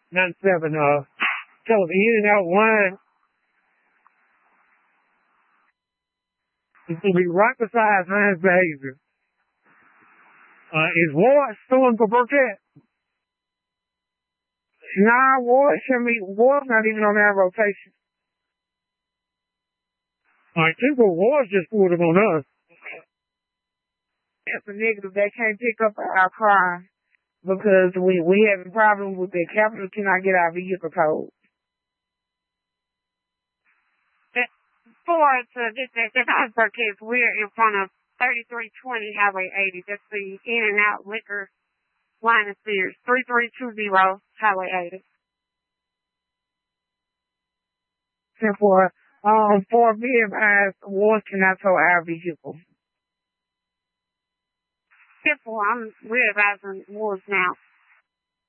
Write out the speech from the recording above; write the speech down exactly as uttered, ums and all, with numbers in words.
ninety-seven, uh, tell the in and out line. It's going to be right beside Heinz Behavior. Uh, is Ward still for Burkett? Nah, Ward, I mean, Ward's not even on that rotation. I think what Ward's just pulled him on us. That's a negative. They can't pick up our car because we we have a problem with the capital cannot get our vehicle code. For to get the, the Iceberg kids, we're in front of thirty-three twenty Highway eighty. That's the in and out liquor line of Sears. three three two zero Highway eighty. And for um for V M Is, Ward cannot tow our vehicle. Therefore, I'm we're advising Wars now.